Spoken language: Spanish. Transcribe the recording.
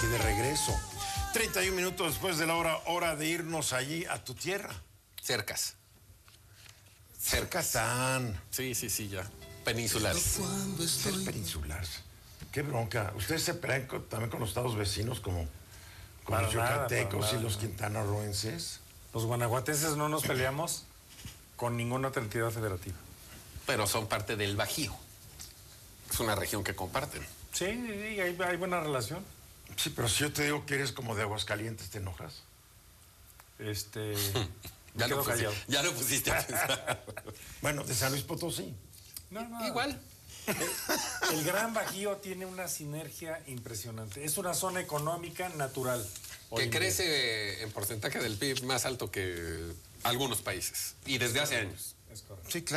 aquí de regreso. 31 minutos después de la hora de irnos allí a tu tierra. Cercas. Cercatán. Sí, ya. Peninsulares. Ser peninsular. Qué bronca. ¿Ustedes se pelean también con los estados vecinos como con los yucatecos y los quintanarroenses? Los guanajuatenses no nos peleamos con ninguna otra entidad federativa. Pero son parte del Bajío. Es una región que comparten. Sí, hay buena relación. Sí, pero si yo te digo que eres como de Aguascalientes, ¿te enojas? Ya lo pusiste a pensar. Bueno, de San Luis Potosí. No. Igual. El Gran Bajío tiene una sinergia impresionante. Es una zona económica natural. Que crece en porcentaje del PIB más alto que algunos países. Y desde hace años. Es correcto. Sí, claro.